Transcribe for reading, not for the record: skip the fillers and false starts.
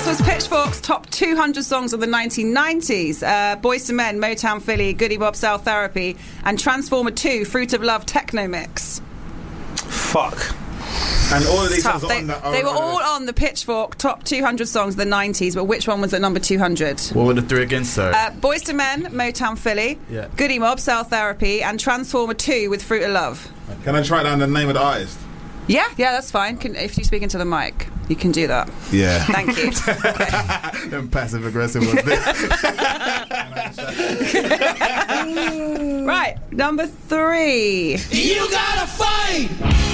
This was Pitchfork's top 200 songs of the 1990s. Boyz II Men, Motown Philly, Goody Mob, Cell Therapy, and Transformer 2, Fruit of Love, Techno Mix. Fuck. And all of these songs are on that. They were all on the Pitchfork top 200 songs of the 90s, but which one was at number 200? What were the three again, sir? Boyz II Men, Motown Philly, Yeah. Goody Mob, Cell Therapy, and Transformer 2 with Fruit of Love. Can I try down the name of the artist? Yeah, that's fine. If you speak into the mic, you can do that. Yeah. Thank you. Them passive aggressive was this. Right, number 3. You gotta fight